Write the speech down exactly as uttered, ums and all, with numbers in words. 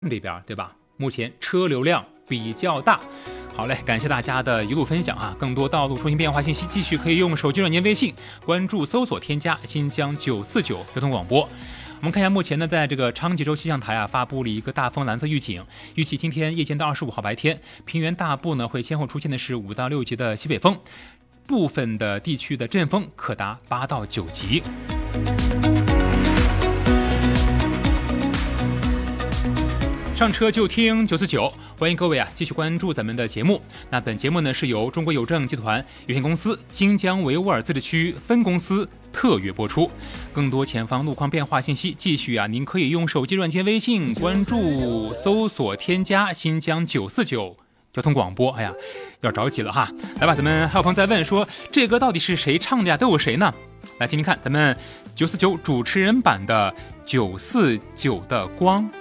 里边，对吧？目前车流量比较大。好嘞，感谢大家的一路分享啊！更多道路出行变化信息，继续可以用手机软件微信关注搜索添加新疆九四九交通广播。我们看一下，目前呢，在这个长吉州气象台啊，发布了一个大风蓝色预警，预计今天夜间到二十五号白天，平原大部呢会先后出现的是五到六级的西北风，部分的地区的阵风可达八到九级。上车就听九四九，欢迎各位啊继续关注咱们的节目。那本节目呢是由中国邮政集团有限公司新疆维吾尔自治区分公司特约播出。更多前方路况变化信息，继续啊，您可以用手机软件微信关注、搜索、添加新疆九四九交通广播。哎呀，要着急了哈！来吧，咱们还有朋友在问说，这歌到底是谁唱的呀？都有谁呢？来听听看，咱们九四九主持人版的九四九的光。